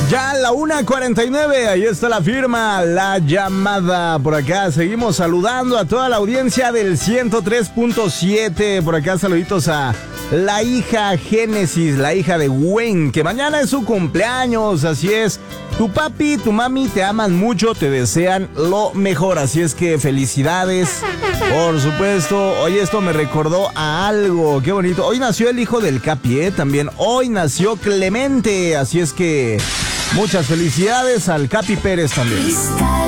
Ya la 1:49, ahí está la firma, la llamada. Por acá seguimos saludando a toda la audiencia del 103.7. Por acá saluditos a la hija Génesis, la hija de Wayne, que mañana es su cumpleaños, así es. Tu papi, tu mami te aman mucho, te desean lo mejor, así es que felicidades. Por supuesto, oye, esto me recordó a algo, qué bonito. Hoy nació el hijo del Capi, también hoy nació Clemente, así es que muchas felicidades al Capi Pérez también.